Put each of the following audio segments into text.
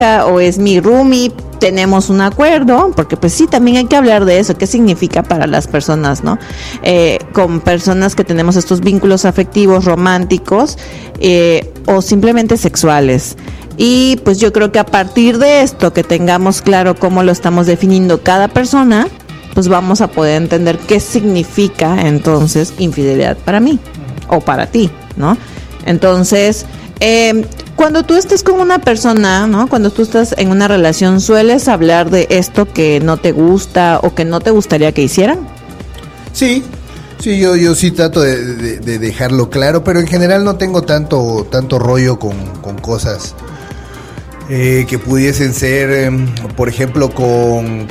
o es mi roomie, tenemos un acuerdo, porque pues sí, también hay que hablar de eso, qué significa para las personas, ¿no? Con personas que tenemos estos vínculos afectivos, románticos, o simplemente sexuales. Y pues yo creo que a partir de esto, que tengamos claro cómo lo estamos definiendo cada persona, pues vamos a poder entender qué significa entonces infidelidad para mí o para ti, ¿no? Entonces, cuando tú estés con una persona, ¿no? Cuando tú estás en una relación, ¿sueles hablar de esto que no te gusta o que no te gustaría que hicieran? Sí, yo sí trato de dejarlo claro, pero en general no tengo tanto rollo con cosas que pudiesen ser, por ejemplo, con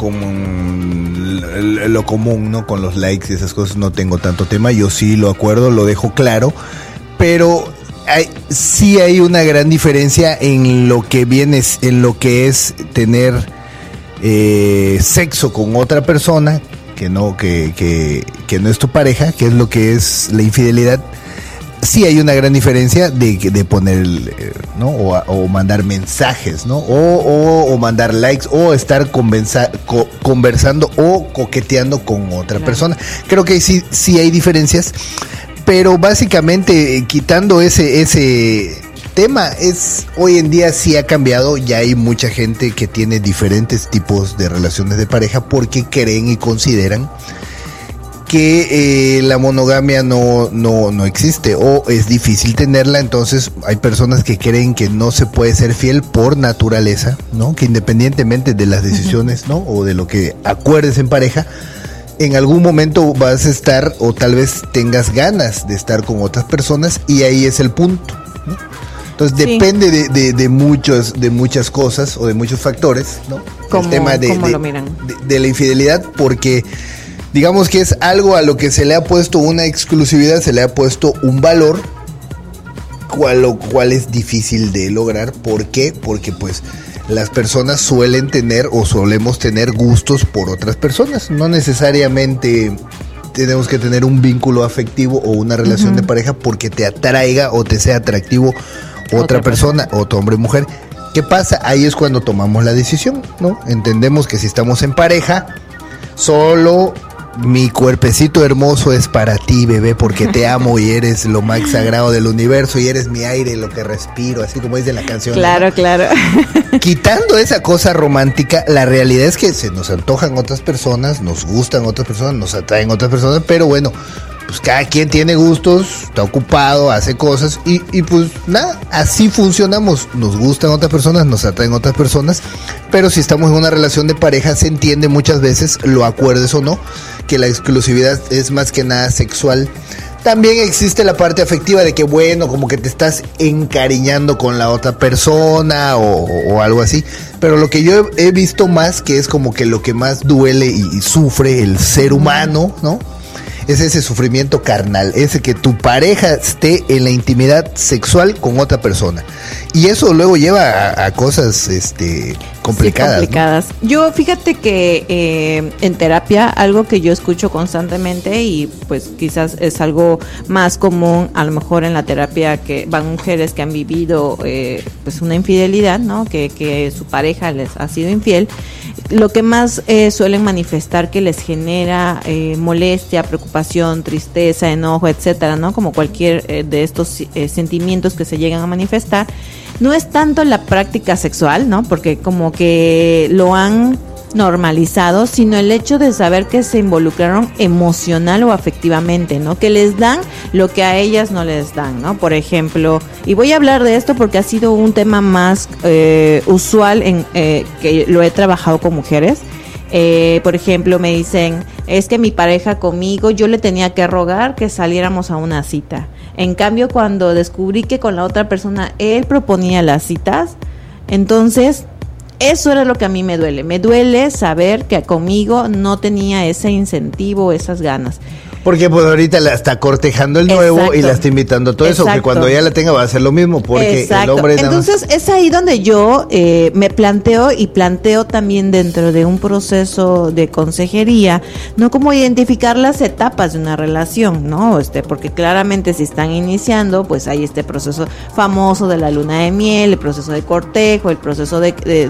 lo común, ¿no? Con los likes y esas cosas no tengo tanto tema. Yo sí lo acuerdo, lo dejo claro, pero sí hay una gran diferencia en lo que es tener sexo con otra persona que no es tu pareja, que es lo que es la infidelidad. Sí hay una gran diferencia de poner, ¿no? O mandar mensajes, ¿no? O mandar likes, o estar conversando o coqueteando con otra persona. Creo que sí hay diferencias, pero básicamente quitando ese tema, hoy en día sí ha cambiado. Ya hay mucha gente que tiene diferentes tipos de relaciones de pareja porque creen y consideran que la monogamia no existe o es difícil tenerla. Entonces hay personas que creen que no se puede ser fiel por naturaleza, ¿no? Que independientemente de las decisiones, ¿no? O de lo que acuerdes en pareja, en algún momento vas a estar, o tal vez tengas ganas de estar con otras personas, y ahí es el punto, ¿no? Entonces depende de muchas cosas o de muchos factores, ¿no? El tema de la infidelidad, porque digamos que es algo a lo que se le ha puesto una exclusividad, se le ha puesto un valor, lo cual es difícil de lograr. ¿Por qué? Porque pues las personas suelen tener o solemos tener gustos por otras personas. No necesariamente tenemos que tener un vínculo afectivo o una relación de pareja porque te atraiga o te sea atractivo otra persona, otro hombre o mujer. ¿Qué pasa? Ahí es cuando tomamos la decisión, ¿no? Entendemos que si estamos en pareja, solo mi cuerpecito hermoso es para ti, bebé, porque te amo y eres lo más sagrado del universo y eres mi aire, lo que respiro, así como dice la canción. Claro, ¿no? Claro. Quitando esa cosa romántica, la realidad es que se nos antojan otras personas, nos gustan otras personas, nos atraen otras personas, pero bueno, pues cada quien tiene gustos, está ocupado, hace cosas y pues nada, así funcionamos. Nos gustan otras personas, nos atraen otras personas, pero si estamos en una relación de pareja se entiende muchas veces, lo acuerdes o no, que la exclusividad es más que nada sexual. También existe la parte afectiva de que bueno, como que te estás encariñando con la otra persona o algo así, pero lo que yo he visto más, que es como que lo que más duele y sufre el ser humano, ¿no? Es ese sufrimiento carnal, ese que tu pareja esté en la intimidad sexual con otra persona. Y eso luego lleva a cosas complicadas. Sí, complicadas. ¿No? Yo fíjate que en terapia, algo que yo escucho constantemente y pues quizás es algo más común, a lo mejor en la terapia, que van mujeres que han vivido pues una infidelidad, ¿no? Que su pareja les ha sido infiel. Lo que más suelen manifestar que les genera molestia, preocupación, tristeza, enojo, etcétera, ¿no? Como cualquier de estos sentimientos que se llegan a manifestar, no es tanto la práctica sexual, ¿no? Porque como que lo han normalizado, sino el hecho de saber que se involucraron emocional o afectivamente, ¿no? Que les dan lo que a ellas no les dan, ¿no? Por ejemplo, y voy a hablar de esto porque ha sido un tema más usual que lo he trabajado con mujeres. Por ejemplo, me dicen, es que mi pareja conmigo, yo le tenía que rogar que saliéramos a una cita. En cambio, cuando descubrí que con la otra persona él proponía las citas, entonces eso era lo que a mí me duele. Me duele saber que conmigo no tenía ese incentivo, esas ganas. Porque pues ahorita la está cortejando el nuevo. Exacto. Y la está invitando a todo eso, que cuando ella la tenga va a hacer lo mismo, porque exacto. El hombre... Entonces es ahí donde yo me planteo también dentro de un proceso de consejería, ¿no? Cómo identificar las etapas de una relación, ¿no? Porque claramente si están iniciando, pues hay este proceso famoso de la luna de miel, el proceso de cortejo, el proceso de